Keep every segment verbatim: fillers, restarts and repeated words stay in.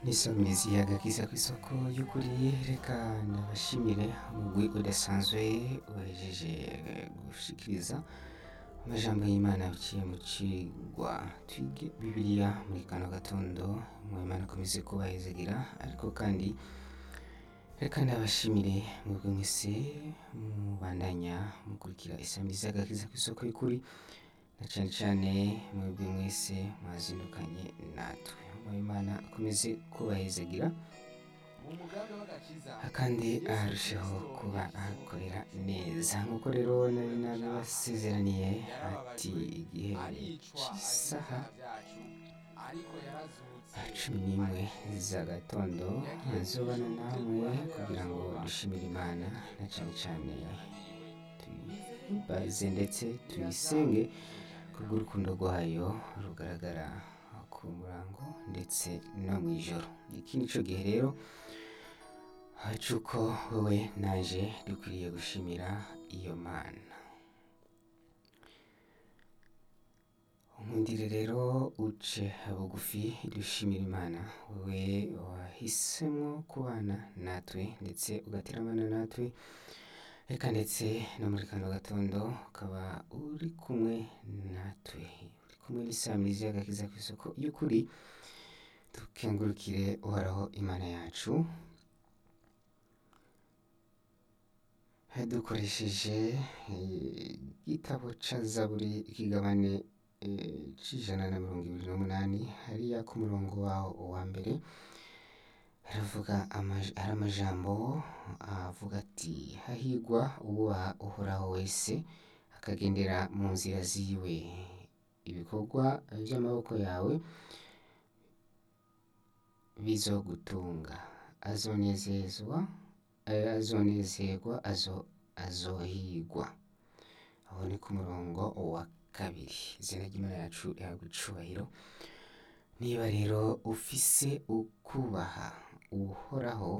N'isamizi y'agakiza kw'isoko y'ukuri, reka ndabashimire umugwi udasanzwe uhejeje gushikiriza amajambo y'Imana biciye mu cigwa twige Bibiliya muri kano gatondo. Imana ikomeze kubahezagira, ariko kandi reka ndabashimire mwebwe mwese mubandanya mukurikira isamizi y'agakiza kw'isoko y'ukuri, na cane cane mwebwe mwese mwazindukanye natwe. Imana akomeze kubahezagira kandi arusheho kuba ahakorera neza, nk'uko rero nari nabibasezeraniye ati igihe c'isaha cumi n'imwe z'agatondo nzobana namwe kugira ngo dushimire Imana, na cane cane tuyibaze ndetse tuyisenge kubw'urukundo rwayo rugaragara ku murango ndetse no mw'ijoro. Iki nico gihe rero c'uko wewe nanje dukwiriye gushimira iyo Mana. Nkundire rero uce bugufi dushimira Imana, wewe wahisemwo kubana natwe ndetse ugateramana natwe, reka ndetse no muri kano gatondo ukaba uri kumwe natwe, uri kumwe n'isamizi y'agakiza kw'isoko y'ukuri. Dukengurukire Uhoraho Imana yacu dukoresheje igitabo ca Zaburi ikigabane c'ijana na mirongo ibiri n'umunani, hariya ku murongo waho wa mbere haravuga hari amajambo avuga ati hahigwa uwubaha Uhoraho wese akagendera mu nzira ziwe, ibikorwa vy'amaboko yawe bizogutunga, azonezezwa azonezerwa azohigwa. Aho ni ku murongo wa kabiri. Izina ry'Imana yacu rihabwa icubahiro. Niba rero ufise ukubaha Uhoraho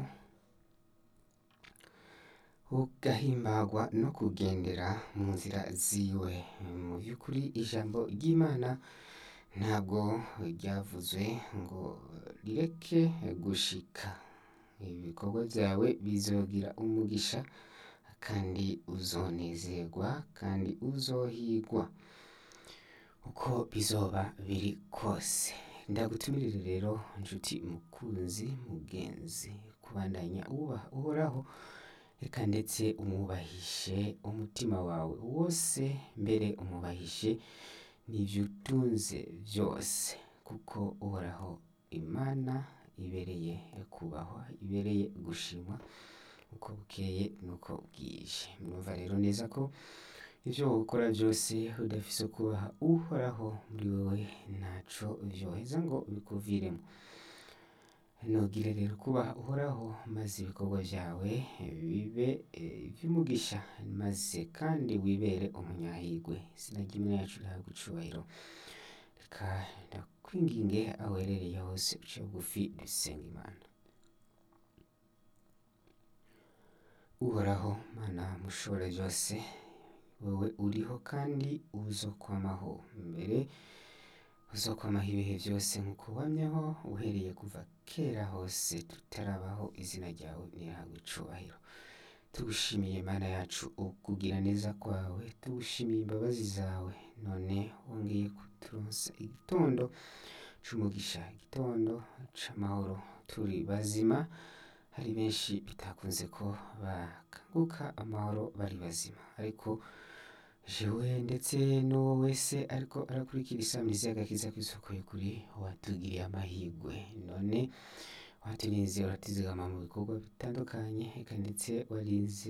ugahimbagwa no kugendera mu nzira ziwe, mu by'ukuri ijambo ry'Imana ntabwo ryavuzwe ngo rireke gushika. Ibikorwa vyawe bizogira umugisha kandi uzonezerwa kandi uzohigwa uko bizoba biri kose. Ndagutumirire rero nshuti mukunzi mugenzi kubandanya wubaha Uhoraho, reka ndetse umwubahishe umutima wawe wose, mbere umwubahishe n'ivyo utunze vyose, kuko Uhoraho Imana ibereye kubahwa, ibereye gushimwa uko bukeye nuko bwije. Mwumva rero neza ko ivyo wokora vyose udafise kubaha Uhoraho muri wewe ntaco vyoheza ngo bikuviremwo. Nugire rero kubaha Uhoraho, maze ibikorwa vyawe bibe ivy'umugisha, maze kandi wibere umunyahigwe. Izina ry'Imana yacu rihabwa icubahiro. Reka ndakwinginge aho uherereye hose uce bugufi dusenga Imana. Uhoraho Mana mushobora vyose, wewe uriho kandi uzokwamaho, mbere uzokwamaho ibihe vyose nk'uko wamyeho uhereye kuva kera hose tutarabaho. Izina ryawe nirihabwe icubahiro. Tugushimiye Mana yacu ukugira neza kwawe, tugushimiye imbabazi zawe, none wongeye kuturonsa igitondo c'umugisha, igitondo c'amahoro. Turi bazima, hari benshi bitakunze ko bakanguka amahoro bari bazima, ariko jewe ndetse n'uwo wese ariko arakurikira isamizi y'agakiza kw'isoko y'ukuri watugiriye amahigwe, none waturinze uratuzigama mu bikorwa bitandukanye, eka ndetse warinze